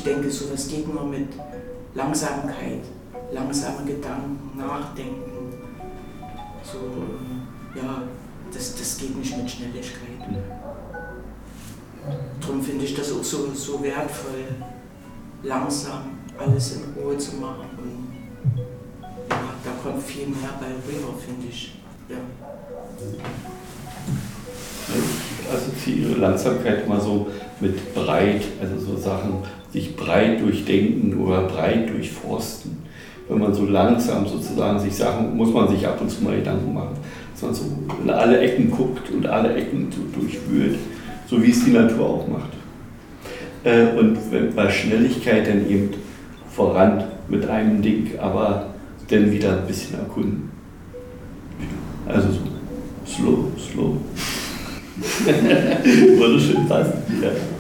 denke, sowas geht nur mit Langsamkeit, langsame Gedanken, Nachdenken. So, ja, das geht nicht mit Schnelligkeit. Darum finde ich das auch so wertvoll, langsam alles in Ruhe zu machen. Und ja, da kommt viel mehr bei rüber, finde ich. Ja. Ich assoziiere Langsamkeit immer so mit breit, also so Sachen, sich breit durchdenken oder breit durchforsten. Wenn man so langsam sozusagen sich Sachen, muss man sich ab und zu mal Gedanken machen, dass man so in alle Ecken guckt und alle Ecken so durchwühlt, so wie es die Natur auch macht. Und bei Schnelligkeit dann eben voran mit einem Ding, aber dann wieder ein bisschen erkunden. Also so slow. Würde schön passen. Ja.